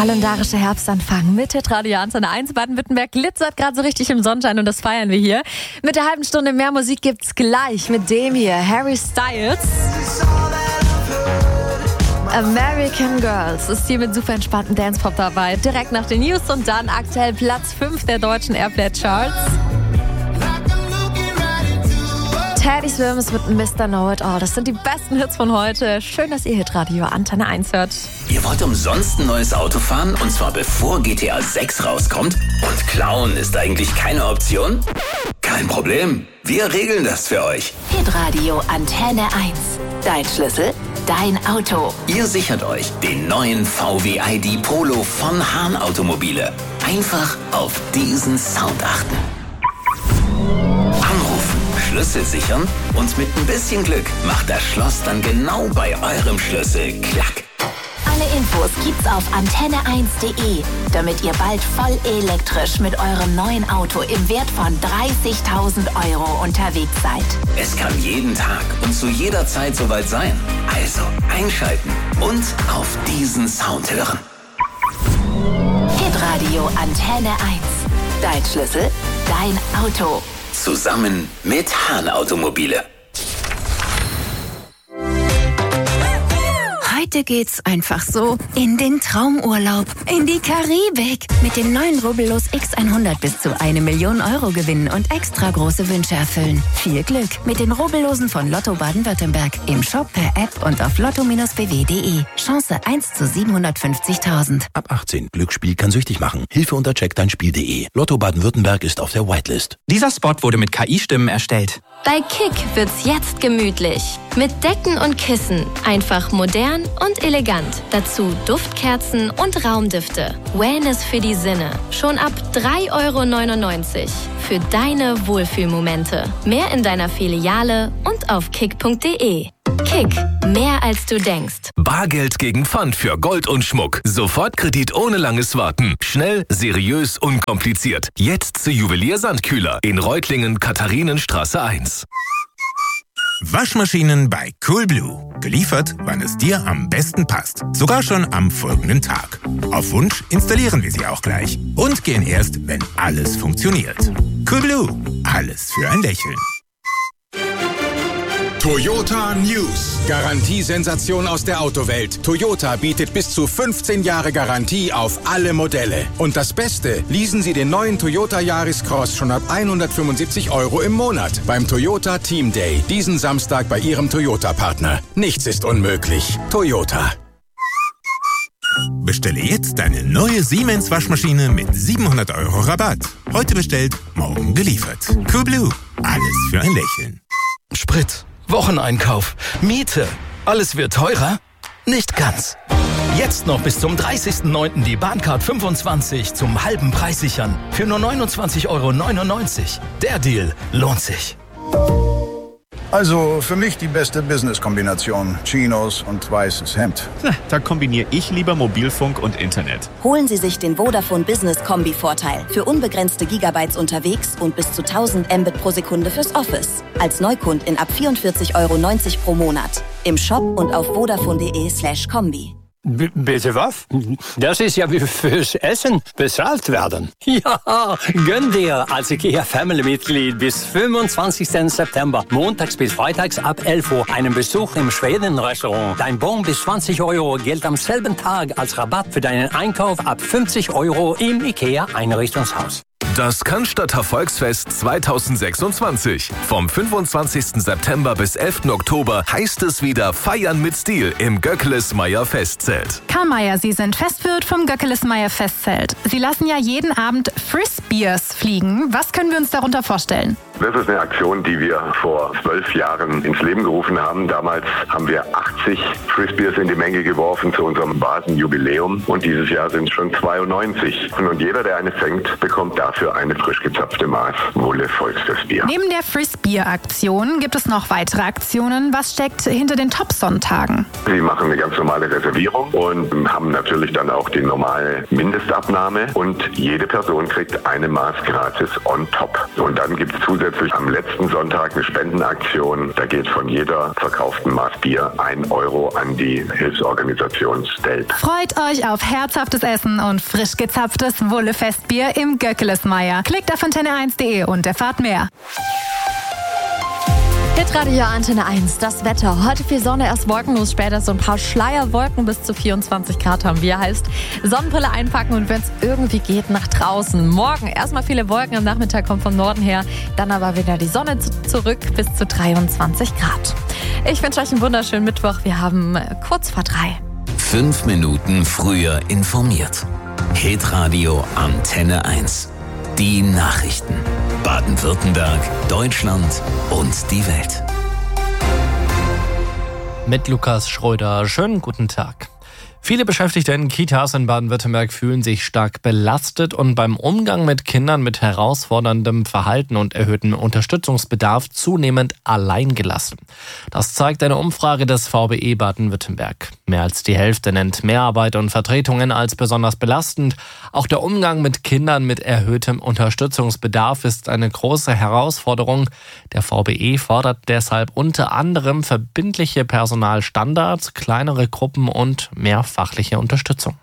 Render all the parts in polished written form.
Kalendarische Herbstanfang mit Radio Antenne 1. Baden-Württemberg glitzert gerade so richtig im Sonnenschein und das feiern wir hier. Mit der halben Stunde mehr Musik gibt's gleich mit dem hier, Harry Styles. American Girls ist hier mit super entspannten Dance-Pop dabei. Direkt nach den News und dann aktuell Platz 5 der deutschen Airplay-Charts. Teddy Swims mit Mr. Know It All. Das sind die besten Hits von heute. Schön, dass ihr Hitradio Antenne 1 hört. Ihr wollt umsonst ein neues Auto fahren? Und zwar bevor GTA 6 rauskommt? Und klauen ist eigentlich keine Option? Kein Problem. Wir regeln das für euch. Hitradio Antenne 1. Dein Schlüssel, dein Auto. Ihr sichert euch den neuen VW ID Polo von Hahn Automobile. Einfach auf diesen Sound achten. Anrufen, Schlüssel sichern und mit ein bisschen Glück macht das Schloss dann genau bei eurem Schlüssel Klack. Alle Infos gibt's auf antenne1.de, damit ihr bald voll elektrisch mit eurem neuen Auto im Wert von 30.000 € unterwegs seid. Es kann jeden Tag und zu jeder Zeit soweit sein. Also einschalten und auf diesen Sound hören. Hitradio Antenne 1. Dein Schlüssel, dein Auto. Zusammen mit Hahn Automobile. Heute geht's einfach so in den Traumurlaub, in die Karibik. Mit dem neuen Rubbellos X100 bis zu 1 Million € gewinnen und extra große Wünsche erfüllen. Viel Glück mit den Rubbellosen von Lotto Baden-Württemberg. Im Shop, per App und auf lotto-bw.de. Chance 1 zu 750.000. Ab 18. Glücksspiel kann süchtig machen. Hilfe unter checkdeinspiel.de. Lotto Baden-Württemberg ist auf der Whitelist. Dieser Spot wurde mit KI-Stimmen erstellt. Bei Kick wird's jetzt gemütlich. Mit Decken und Kissen. Einfach modern und elegant. Dazu Duftkerzen und Raumdüfte. Wellness für die Sinne. Schon ab 3,99 € für deine Wohlfühlmomente. Mehr in deiner Filiale und auf kick.de. Kick, mehr als du denkst. Bargeld gegen Pfand für Gold und Schmuck. Sofortkredit ohne langes Warten. Schnell, seriös, unkompliziert. Jetzt zu Juwelier Sandkühler in Reutlingen, Katharinenstraße 1. Waschmaschinen bei Coolblue. Geliefert, wann es dir am besten passt. Sogar schon am folgenden Tag. Auf Wunsch installieren wir sie auch gleich. Und gehen erst, wenn alles funktioniert. Coolblue. Alles für ein Lächeln. Toyota News. Garantiesensation aus der Autowelt. Toyota bietet bis zu 15 Jahre Garantie auf alle Modelle. Und das Beste, leasen Sie den neuen Toyota Yaris Cross schon ab 175 € im Monat beim Toyota Team Day. Diesen Samstag bei Ihrem Toyota-Partner. Nichts ist unmöglich. Toyota. Bestelle jetzt deine neue Siemens Waschmaschine mit 700 € Rabatt. Heute bestellt, morgen geliefert. Coolblue. Alles für ein Lächeln. Sprit, Wocheneinkauf, Miete. Alles wird teurer? Nicht ganz. Jetzt noch bis zum 30.09. die Bahncard 25 zum halben Preis sichern. Für nur 29,99 €. Der Deal lohnt sich. Also für mich die beste Business-Kombination. Chinos und weißes Hemd. Da kombiniere ich lieber Mobilfunk und Internet. Holen Sie sich den Vodafone Business Kombi-Vorteil. Für unbegrenzte Gigabytes unterwegs und bis zu 1000 Mbit pro Sekunde fürs Office. Als Neukundin ab 44,90 € pro Monat. Im Shop und auf vodafone.de/kombi. Bitte was? Das ist ja wie fürs Essen bezahlt werden. Ja, gönn dir als IKEA-Family-Mitglied bis 25. September, montags bis freitags ab 11 Uhr, einen Besuch im Schweden-Restaurant. Dein Bon bis 20 € gilt am selben Tag als Rabatt für deinen Einkauf ab 50 € im IKEA-Einrichtungshaus. Das Cannstatter Volksfest 2026. Vom 25. September bis 11. Oktober heißt es wieder Feiern mit Stil im Göckeles-Meyer Festzelt. Karl Mayer, Sie sind Festwirt vom Göckeles-Meyer Festzelt. Sie lassen ja jeden Abend Frisbeers fliegen. Was können wir uns darunter vorstellen? Das ist eine Aktion, die wir vor 12 Jahren ins Leben gerufen haben. Damals haben wir 80 Frisbeers in die Menge geworfen zu unserem Basenjubiläum. Und dieses Jahr sind es schon 92. Und jeder, der eine fängt, bekommt dafür eine frisch gezapfte Maß Wolle Volksfestbier. Neben der Frisbeer-Aktion gibt es noch weitere Aktionen. Was steckt hinter den Top-Sonntagen? Sie machen eine ganz normale Reservierung und haben natürlich dann auch die normale Mindestabnahme. Und jede Person kriegt eine Maß gratis on top. Und dann gibt es zusätzlich zusätzlich am letzten Sonntag eine Spendenaktion. Da geht von jeder verkauften Maß Bier 1 Euro an die Hilfsorganisation STELP. Freut euch auf herzhaftes Essen und frisch gezapftes Wulle-Festbier im Göckelesmeier. Klickt auf antenne1.de und erfahrt mehr. Hitradio Antenne 1, das Wetter. Heute viel Sonne, erst wolkenlos, später so ein paar Schleierwolken, bis zu 24 Grad haben wir. Heißt, Sonnenbrille einpacken und wenn es irgendwie geht, nach draußen. Morgen erstmal viele Wolken, am Nachmittag kommt vom Norden her, dann aber wieder die Sonne zurück, bis zu 23 Grad. Ich wünsche euch einen wunderschönen Mittwoch. Wir haben kurz vor 3. 5 Minuten früher informiert. Hitradio Antenne 1. Die Nachrichten. Baden-Württemberg, Deutschland und die Welt. Mit Lukas Schröder. Schönen guten Tag. Viele Beschäftigte in Kitas in Baden-Württemberg fühlen sich stark belastet und beim Umgang mit Kindern mit herausforderndem Verhalten und erhöhtem Unterstützungsbedarf zunehmend alleingelassen. Das zeigt eine Umfrage des VBE Baden-Württemberg. Mehr als die Hälfte nennt Mehrarbeit und Vertretungen als besonders belastend. Auch der Umgang mit Kindern mit erhöhtem Unterstützungsbedarf ist eine große Herausforderung. Der VBE fordert deshalb unter anderem verbindliche Personalstandards, kleinere Gruppen und mehr fachliche Unterstützung.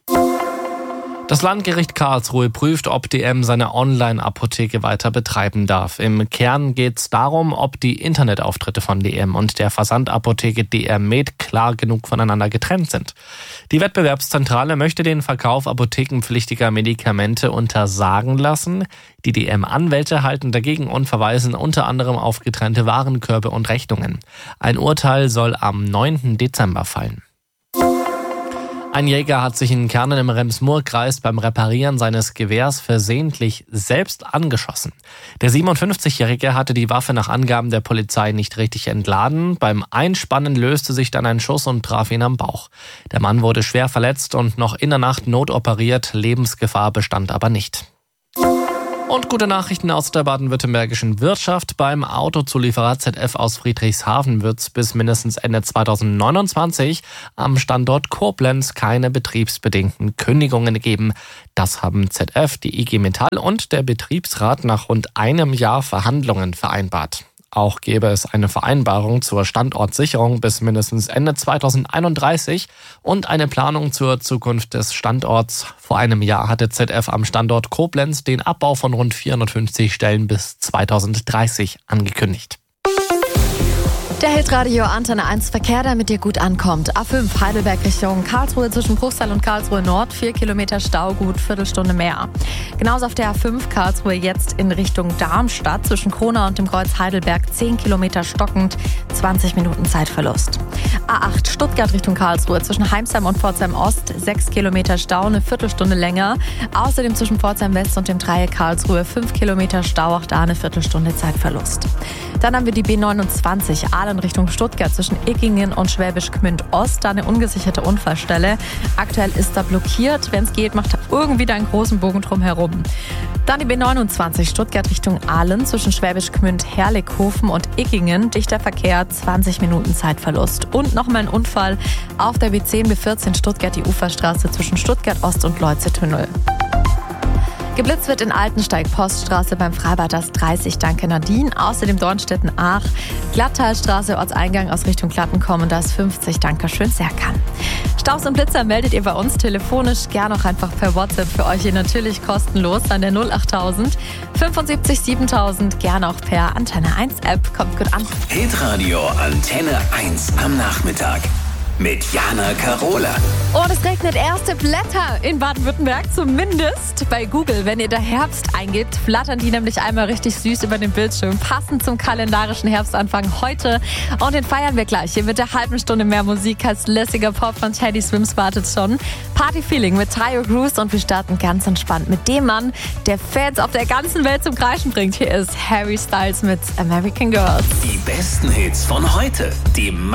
Das Landgericht Karlsruhe prüft, ob DM seine Online-Apotheke weiter betreiben darf. Im Kern geht es darum, ob die Internetauftritte von DM und der Versandapotheke DM Med klar genug voneinander getrennt sind. Die Wettbewerbszentrale möchte den Verkauf apothekenpflichtiger Medikamente untersagen lassen. Die DM-Anwälte halten dagegen und verweisen unter anderem auf getrennte Warenkörbe und Rechnungen. Ein Urteil soll am 9. Dezember fallen. Ein Jäger hat sich in Kernen im Rems-Murr-Kreis beim Reparieren seines Gewehrs versehentlich selbst angeschossen. Der 57-Jährige hatte die Waffe nach Angaben der Polizei nicht richtig entladen. Beim Einspannen löste sich dann ein Schuss und traf ihn am Bauch. Der Mann wurde schwer verletzt und noch in der Nacht notoperiert. Lebensgefahr bestand aber nicht. Und gute Nachrichten aus der baden-württembergischen Wirtschaft. Beim Autozulieferer ZF aus Friedrichshafen wird es bis mindestens Ende 2029 am Standort Koblenz keine betriebsbedingten Kündigungen geben. Das haben ZF, die IG Metall und der Betriebsrat nach rund einem Jahr Verhandlungen vereinbart. Auch gäbe es eine Vereinbarung zur Standortsicherung bis mindestens Ende 2031 und eine Planung zur Zukunft des Standorts. Vor einem Jahr hatte ZF am Standort Koblenz den Abbau von rund 450 Stellen bis 2030 angekündigt. Der Hitradio Antenne 1 Verkehr, damit ihr gut ankommt. A5 Heidelberg Richtung Karlsruhe zwischen Bruchsal und Karlsruhe Nord. 4 Kilometer Stau, gut Viertelstunde mehr. Genauso auf der A5 Karlsruhe jetzt in Richtung Darmstadt zwischen Kronau und dem Kreuz Heidelberg. 10 Kilometer stockend, 20 Minuten Zeitverlust. A8 Stuttgart Richtung Karlsruhe zwischen Heimsheim und Pforzheim Ost. 6 Kilometer Stau, eine Viertelstunde länger. Außerdem zwischen Pforzheim West und dem Dreieck Karlsruhe 5 Kilometer Stau, auch da eine Viertelstunde Zeitverlust. Dann haben wir die B29 in Richtung Stuttgart zwischen Ickingen und Schwäbisch Gmünd Ost. Da eine ungesicherte Unfallstelle. Aktuell ist da blockiert. Wenn es geht, macht er irgendwie da einen großen Bogen drumherum. Dann die B29 Stuttgart Richtung Aalen zwischen Schwäbisch Gmünd, Herrlichhofen und Ickingen. Dichter Verkehr, 20 Minuten Zeitverlust. Und nochmal ein Unfall auf der B10, B14 Stuttgart, die Uferstraße zwischen Stuttgart Ost und Leuze-Tunnel. Geblitzt wird in Altensteig, Poststraße beim Freibad das 30, danke Nadine. Außerdem Dornstetten-Aach, Glattalstraße, Ortseingang aus Richtung Glattenkommen, das 50, danke schön Serkan. Staus und Blitzer meldet ihr bei uns telefonisch, gern auch einfach per WhatsApp für euch hier natürlich kostenlos an der 08000 75 7000, gern auch per Antenne 1 App, kommt gut an. Hitradio Antenne 1 am Nachmittag. Mit Jana Karola. Und es regnet erste Blätter in Baden-Württemberg, zumindest bei Google. Wenn ihr da Herbst eingebt, flattern die nämlich einmal richtig süß über den Bildschirm. Passend zum kalendarischen Herbstanfang heute. Und den feiern wir gleich hier mit der halben Stunde mehr Musik. Als lässiger Pop von Teddy Swims wartet schon. Party-Feeling mit Tayo Cruz und wir starten ganz entspannt mit dem Mann, der Fans auf der ganzen Welt zum Kreischen bringt. Hier ist Harry Styles mit American Girls. Die besten Hits von heute. Die